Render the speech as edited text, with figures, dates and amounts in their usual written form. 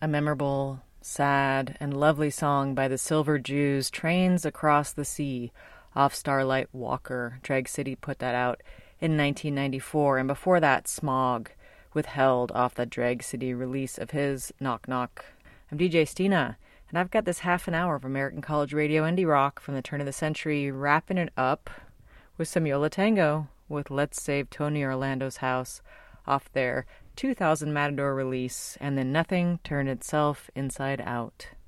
A memorable, sad, and lovely song by the Silver Jews, Trains Across the Sea, off Starlight Walker. Drag City put that out in 1994, and before that, Smog, Withheld, off the Drag City release of his Knock Knock. I'm DJ Stina, and I've got this half an hour of American College Radio indie rock from the turn of the century, wrapping it up with some Yo La Tengo with Let's Save Tony Orlando's House off their 2000 Matador release, and then Nothing Turned Itself Inside Out.